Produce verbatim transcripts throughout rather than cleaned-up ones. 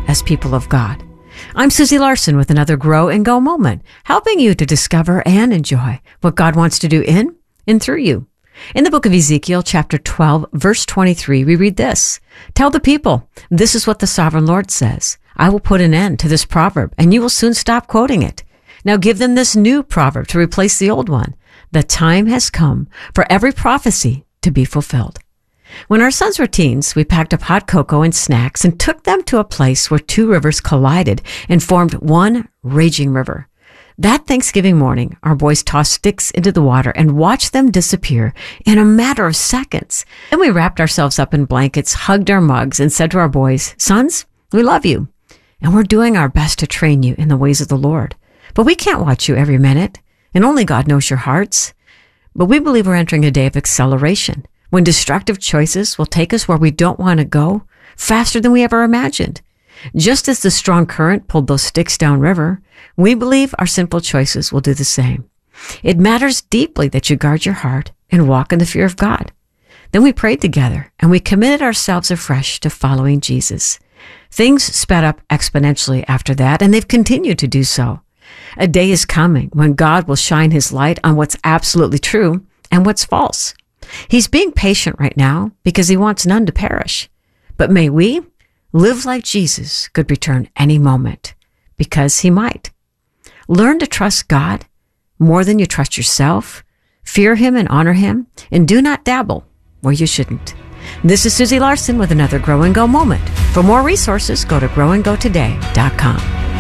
as people of God. I'm Susie Larson with another Grow and Go moment, helping you to discover and enjoy what God wants to do in and through you. In the book of Ezekiel, chapter twelve, verse twenty-three, we read this. Tell the people, this is what the sovereign Lord says. I will put an end to this proverb, and you will soon stop quoting it. Now give them this new proverb to replace the old one. The time has come for every prophecy to be fulfilled. When our sons were teens, we packed up hot cocoa and snacks and took them to a place where two rivers collided and formed one raging river. That Thanksgiving morning, our boys tossed sticks into the water and watched them disappear in a matter of seconds. Then we wrapped ourselves up in blankets, hugged our mugs, and said to our boys, Sons, we love you, and we're doing our best to train you in the ways of the Lord. But we can't watch you every minute, and only God knows your hearts. But we believe we're entering a day of acceleration, when destructive choices will take us where we don't want to go, faster than we ever imagined. Just as the strong current pulled those sticks downriver, we believe our simple choices will do the same. It matters deeply that you guard your heart and walk in the fear of God. Then we prayed together, and we committed ourselves afresh to following Jesus. Things sped up exponentially after that, and they've continued to do so. A day is coming when God will shine his light on what's absolutely true and what's false. He's being patient right now because he wants none to perish. But may we live like Jesus could return any moment, because he might. Learn to trust God more than you trust yourself. Fear him and honor him, and do not dabble where you shouldn't. This is Susie Larson with another Grow and Go moment. For more resources, go to grow and go today dot com.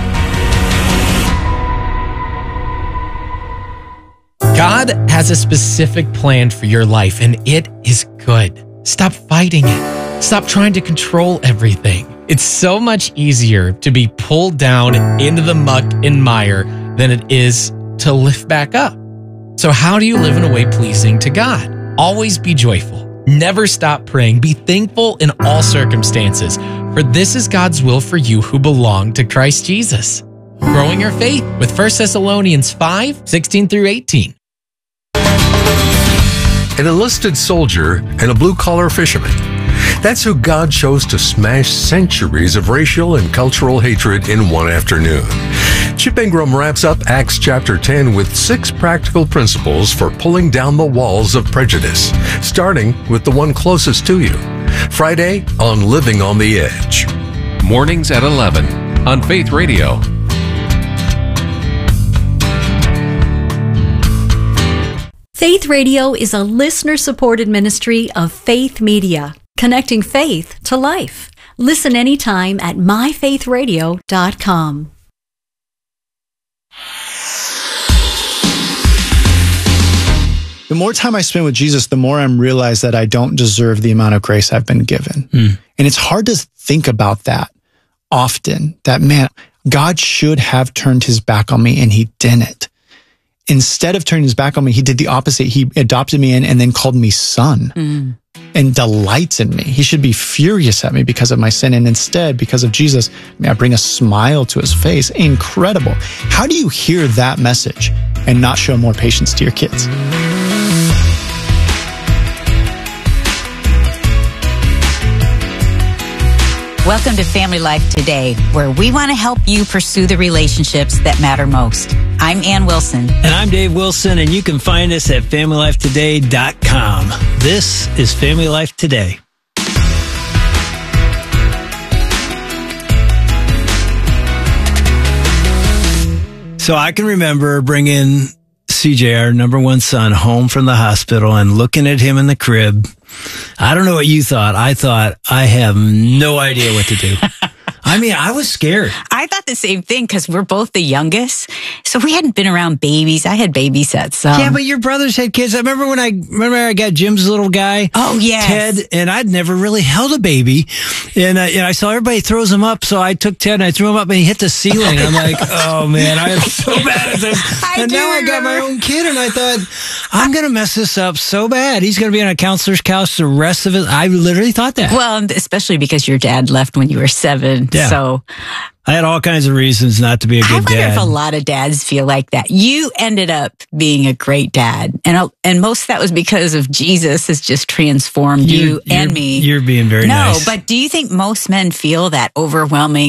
God has a specific plan for your life, and it is good. Stop fighting it. Stop trying to control everything. It's so much easier to be pulled down into the muck and mire than it is to lift back up. So how do you live in a way pleasing to God? Always be joyful. Never stop praying. Be thankful in all circumstances, for this is God's will for you who belong to Christ Jesus. Growing your faith with First Thessalonians five, sixteen through eighteen. An enlisted soldier and a blue-collar fisherman. That's who God chose to smash centuries of racial and cultural hatred in one afternoon. Chip Ingram wraps up Acts chapter ten with six practical principles for pulling down the walls of prejudice, starting with the one closest to you. Friday on Living on the Edge. Mornings at eleven on Faith Radio. Faith Radio is a listener-supported ministry of Faith Media, connecting faith to life. Listen anytime at my faith radio dot com. The more time I spend with Jesus, the more I'm realized that I don't deserve the amount of grace I've been given. Mm. And it's hard to think about that often, that, man, God should have turned his back on me, and he didn't. Instead of turning his back on me, he did the opposite. He adopted me in and then called me son mm. and delights in me. He should be furious at me because of my sin. And instead, because of Jesus, I, mean, I bring a smile to his face. Incredible. How do you hear that message and not show more patience to your kids? Welcome to Family Life Today, where we want to help you pursue the relationships that matter most. I'm Ann Wilson. And I'm Dave Wilson, and you can find us at family life today dot com. This is Family Life Today. So I can remember bringing C J, our number one son, home from the hospital and looking at him in the crib. I don't know what you thought. I thought, I have no idea what to do. I mean, I was scared. I thought the same thing because we're both the youngest. So we hadn't been around babies. I had babysat some. Yeah, but your brothers had kids. I remember when I remember I got Jim's little guy. Oh, yes. Ted, and I'd never really held a baby. And, uh, and I saw everybody throws him up. So I took Ted and I threw him up and he hit the ceiling. And I'm like, oh, man, I am so bad at this. I and do now remember. I got my own kid and I thought, I'm going to mess this up so bad. He's going to be on a counselor's couch the rest of it. I literally thought that. Well, especially because your dad left when you were seven. Yeah. So I had all kinds of reasons not to be a good I wonder dad. if a lot of dads feel like that. You ended up being a great dad. And and most of that was because of Jesus has just transformed you, you and me. You're being very no, nice. No, but do you think most men feel that overwhelming